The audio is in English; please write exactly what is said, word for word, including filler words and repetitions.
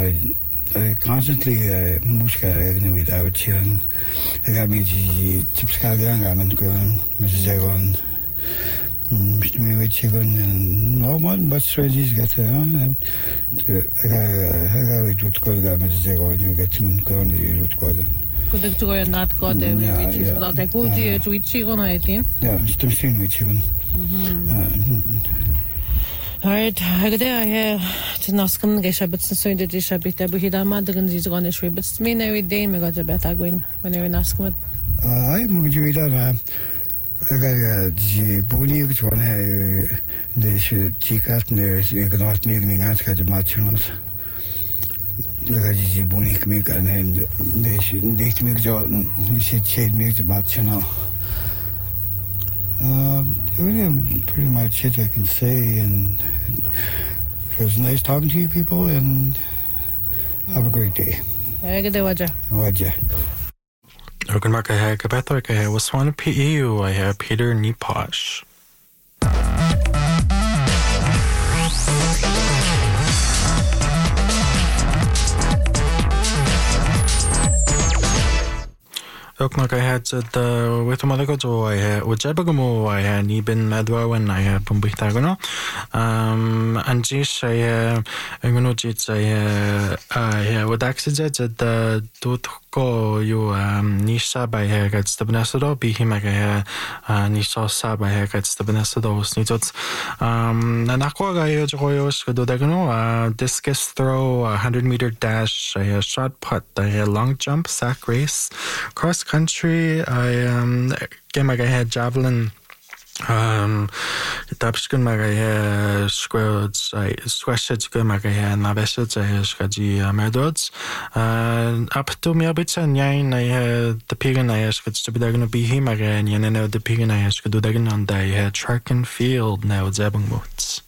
I constantly uh, música agna with out chian. I got me the tipskaga gaman gon, Mizagon. Mr. Me with chicken and no one but strangers get uh I got with root code Mizagon, you get to go on the root code. Could you not go there which is like a good year to eat chicken, I think? Yeah, still seen with chicken. Alright, hagde I to naskum geshabit so in the dishabit abuhidama the gunzis on the shri, but me no day me got a better going when you're in askum. I moved you with that. I got the bony which one they should check out nurse, you can not make me ask at the maternals. I got the bony make and then they should date me, you should shade me the maternal. Uh, really, pretty much it I can say, and it was nice talking to you people, and have a great day. Good day, Waja. Waja. Ogan Mark, I had Gabethor, I had Waswana P E U, I had Peter Niposh. Oakmark, I had the with a mother go I had with Jebagamo, I had Nibin Medwa, and I had Bumbitagono. Um, and Jish, I had Angonojits, I had with accidents at the Dutko, you um, Nisha by hair gets the Benesso, be him like a Nisha Sab by hair gets the Benesso, Snitots. Um, and Aqua, I Joyos, Godagano, discus throw, a hundred meter dash, I had shot put, I had long jump, sack race, cross country, I um game I had javelin um tapskun I squads I squashed go I had naveshed I skaji medods uh up to me a bit and yain I had the pigan I asked to be going to be him again and know the pigan I asked to do that on the track and field now zebung mots.